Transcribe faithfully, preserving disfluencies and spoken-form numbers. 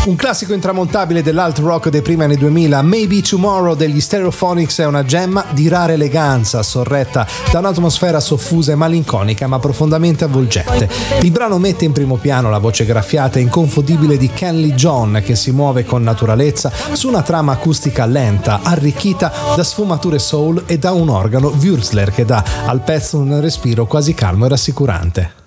Un classico intramontabile dell'alt rock dei primi anni duemila, Maybe Tomorrow degli Stereophonics è una gemma di rara eleganza, sorretta da un'atmosfera soffusa e malinconica ma profondamente avvolgente. Il brano mette in primo piano la voce graffiata e inconfondibile di Ken Lee John, che si muove con naturalezza su una trama acustica lenta, arricchita da sfumature soul e da un organo Würzler che dà al pezzo un respiro quasi calmo e rassicurante.